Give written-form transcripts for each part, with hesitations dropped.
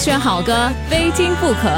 选好歌，非听不可。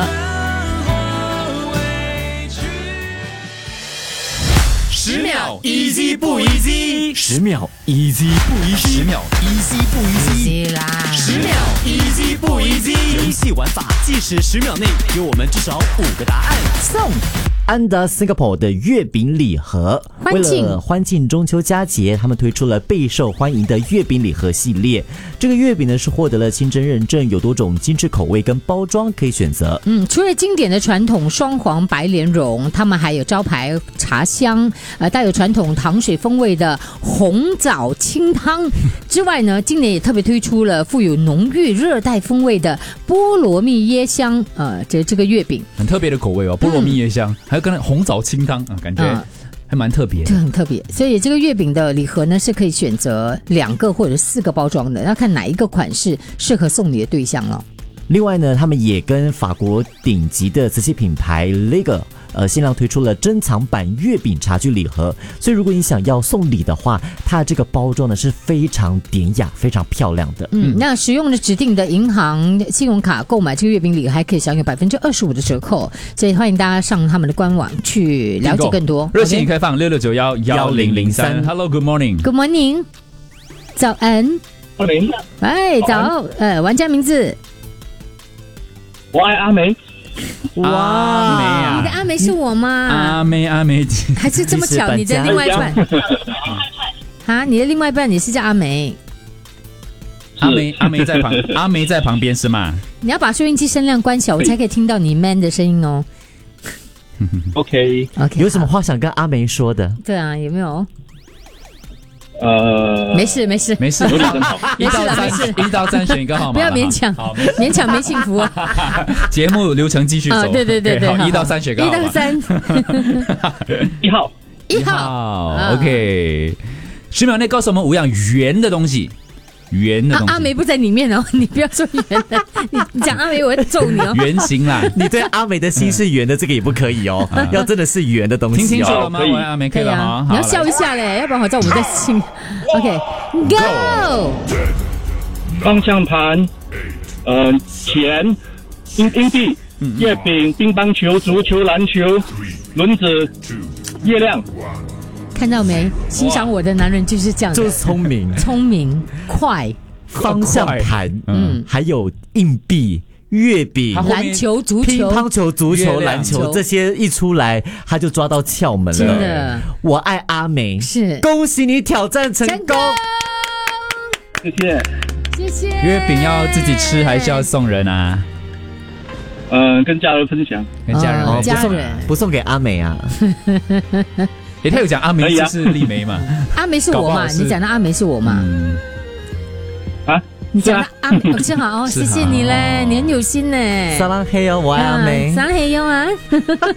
10秒 easy 不 easy？10秒 easy 不 easy？10秒 easy 不 easy？ 啦 10秒 easy 不 easy？ 游戏玩法，计时10秒内给我们至少5个答案。 送安达 Singapore 的月饼礼盒，为了欢庆中秋佳节，他们推出了备受欢迎的月饼礼盒系列。这个月饼呢是获得了清真认证，有多种精致口味跟包装可以选择。 除了经典的传统双黄白莲蓉，他们还有招牌茶香，带有传统糖水风味的红枣清汤之外呢，今年也特别推出了富有浓郁热带风味的菠萝蜜椰香，这个月饼很特别的口味哦，菠萝蜜椰香，还有跟红枣清汤啊，感觉还蛮特别的， 就很特别。所以这个月饼的礼盒呢是可以选择2个或者4个包装的，要看哪一个款式适合送礼的对象了。 另外呢，他们也跟法国顶级的瓷器品牌 Lega限量推出了珍藏版月饼茶具礼盒，所以如果你想要送礼的话，它这个包装呢是非常典雅、非常漂亮的。 那使用了指定的银行信用卡购买这个月饼礼盒，还可以享有25%的折扣，所以欢迎大家上他们的官网去了解更多。 热线已开放66911003。Hello, good morning. Good morning， 早安。哎，早。玩家名字。 我爱阿梅。 哇， 阿梅啊， 你的阿梅是我吗？ 阿梅， 还是这么巧，你的另外一半啊？你的另外一半也是叫阿梅？ 阿梅在旁，阿梅在旁边是吗？ 你要把收音机声量关小，我才可以听到你 man 的声音哦。 OK， 有什么话想跟阿梅说的？ 对啊，有没有？没事， 没事 1 到3选一个号码， 不要勉强，勉强没幸福啊。 节目流程继续走， 对， 好，1到3选个号码 ，1到3， 1 号 ，OK， 10秒内告诉我们5样圆的东西。 阿梅不在里面哦，你不要说圆的，你讲阿梅我会揍你哦。 圆形啦， 你对阿梅的心是圆的，这个也不可以哦，要真的是圆的东西。 听清楚了吗？我阿梅可以了吗？ 你要笑一下嘞，要不然好像我们在信。OK，Go。 方向盘，钱，硬币，月饼，乒乓球，足球，篮球，轮子，月亮。 看到没？欣赏我的男人就是这样的， 就是聪明、 快。 方向盘，还有硬币、月饼、 篮球、足球、 乒乓球、足球、篮球，这些一出来，他就抓到窍门了。 真的， 我爱阿梅， 是恭喜你挑战成功， 谢谢。 月饼要自己吃还是要送人啊？ 跟家人分享， 跟家人不送给阿梅啊。 他有讲阿梅就是丽梅嘛？ 阿梅是我嘛？你讲的阿梅是我嘛？你讲的阿梅是好哦，谢谢你嘞，你很有心嘞。 撒浪嘿哦，我爱阿梅。 撒浪嘿哟啊。